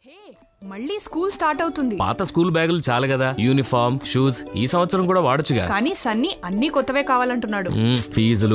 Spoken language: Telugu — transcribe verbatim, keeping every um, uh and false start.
మళ్ళీ స్కూల్ స్టార్ట్ అవుతుంది. పాత స్కూల్ బ్యాగులు చాలు కదా, యూనిఫామ్ షూస్ ఈ సంవత్సరం కూడా వాడొచ్చుగా. కానీ సన్నీ అన్ని కొత్తవే కావాలంటున్నాడు. మ్మ్, ఫీజులు